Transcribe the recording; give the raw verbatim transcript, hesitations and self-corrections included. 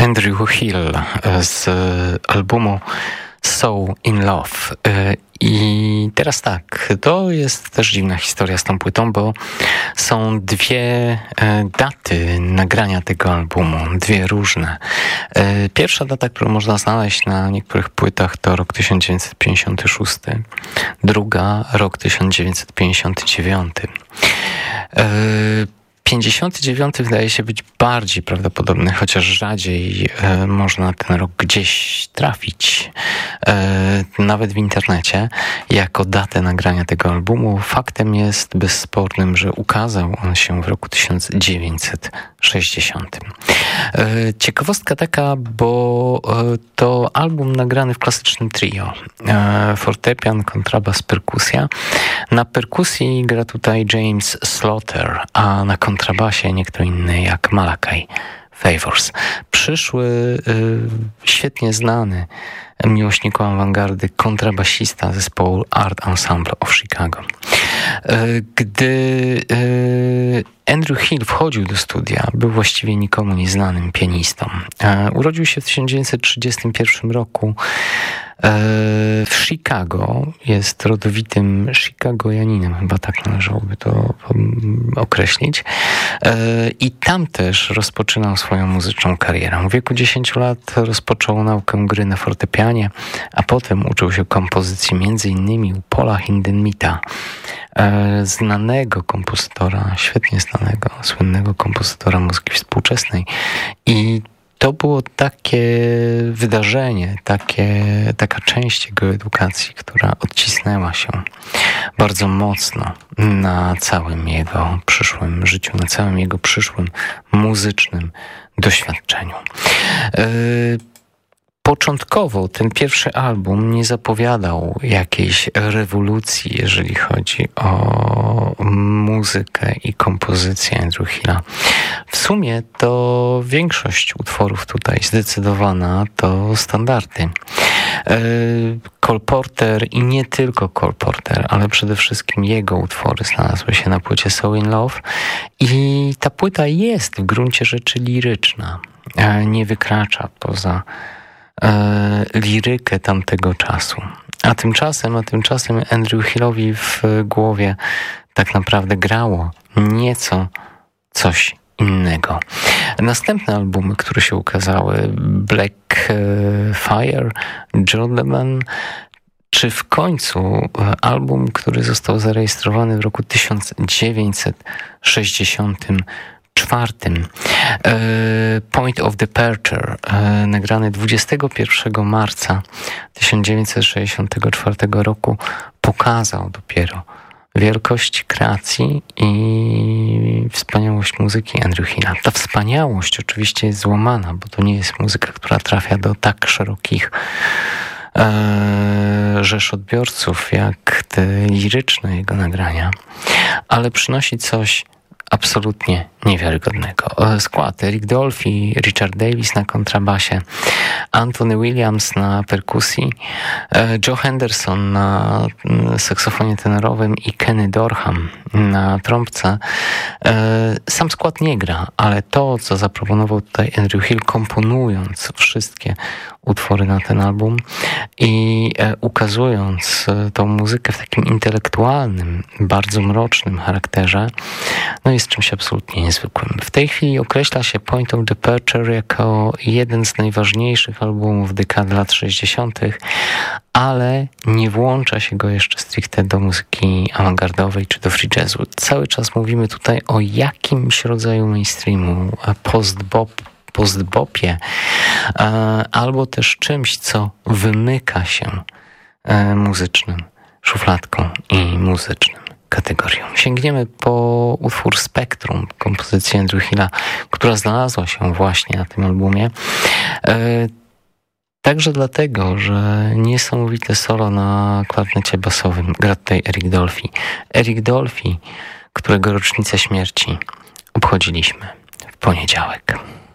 Andrew Hill z albumu So in Love. I teraz tak, to jest też dziwna historia z tą płytą, bo są dwie daty nagrania tego albumu, dwie różne. Pierwsza data, którą można znaleźć na niektórych płytach, to rok tysiąc dziewięćset pięćdziesiąty szósty, druga rok tysiąc dziewięćset pięćdziesiąty dziewiąty. pięćdziesiąty dziewiąty wydaje się być bardziej prawdopodobny, chociaż rzadziej e, można ten rok gdzieś trafić, e, nawet w internecie, jako datę nagrania tego albumu. Faktem jest bezspornym, że ukazał on się w roku tysiąc dziewięćset sześćdziesiątym. E, ciekawostka taka, bo e, to album nagrany w klasycznym trio. E, fortepian, kontrabas, perkusja. Na perkusji gra tutaj James Slaughter, a na kontrabasie nie kto inny jak Malachi Favors. Przyszły, y, świetnie znany miłośnikom awangardy kontrabasista zespołu Art Ensemble of Chicago. Y, gdy y, Andrew Hill wchodził do studia, był właściwie nikomu nieznanym pianistą. Y, urodził się w tysiąc dziewięćset trzydziestym pierwszym roku w Chicago, jest rodowitym Chicagojaninem, chyba tak należałoby to określić. I tam też rozpoczynał swoją muzyczną karierę. W wieku dziesięciu lat rozpoczął naukę gry na fortepianie, a potem uczył się kompozycji między innymi u Paula Hindemitha, znanego kompozytora, świetnie znanego, słynnego kompozytora muzyki współczesnej. I to było takie wydarzenie, takie, taka część jego edukacji, która odcisnęła się bardzo mocno na całym jego przyszłym życiu, na całym jego przyszłym muzycznym doświadczeniu. Yy, Początkowo ten pierwszy album nie zapowiadał jakiejś rewolucji, jeżeli chodzi o muzykę i kompozycję Andrew Hilla. W sumie to większość utworów tutaj zdecydowana to standardy. Cole Porter i nie tylko Cole Porter, ale przede wszystkim jego utwory znalazły się na płycie So in Love i ta płyta jest w gruncie rzeczy liryczna. Nie wykracza poza lirykę tamtego czasu. A tymczasem, a tymczasem Andrew Hillowi w głowie tak naprawdę grało nieco coś innego. Następne albumy, które się ukazały, Black Fire, Jordan, czy w końcu album, który został zarejestrowany w roku tysiąc dziewięćset sześćdziesiątym czwartym. Point of Departure, nagrany dwudziestego pierwszego marca tysiąc dziewięćset sześćdziesiątego czwartego roku, pokazał dopiero wielkość kreacji i wspaniałość muzyki Andrew Hilla. Ta wspaniałość oczywiście jest złamana, bo to nie jest muzyka, która trafia do tak szerokich e, rzesz odbiorców, jak te liryczne jego nagrania, ale przynosi coś absolutnie niewiarygodnego. Skład Eric Dolphy, Richard Davis na kontrabasie, Anthony Williams na perkusji, Joe Henderson na saksofonie tenorowym i Kenny Dorham na trąbce. Sam skład nie gra, ale to, co zaproponował tutaj Andrew Hill, komponując wszystkie utwory na ten album i ukazując tą muzykę w takim intelektualnym, bardzo mrocznym charakterze, no jest czymś absolutnie niezwykłym. W tej chwili określa się Point of Departure jako jeden z najważniejszych albumów dekady lat sześćdziesiątych, ale nie włącza się go jeszcze stricte do muzyki awangardowej czy do free jazzu. Cały czas mówimy tutaj o jakimś rodzaju mainstreamu, post-bop, post-bopie, albo też czymś, co wymyka się muzycznym szufladką i muzycznym kategorią. Sięgniemy po utwór Spectrum, kompozycji Andrew Hilla, która znalazła się właśnie na tym albumie. Także dlatego, że niesamowite solo na klarnecie basowym gra tutaj Eric Dolphy. Eric Dolphy, którego rocznicę śmierci obchodziliśmy w poniedziałek.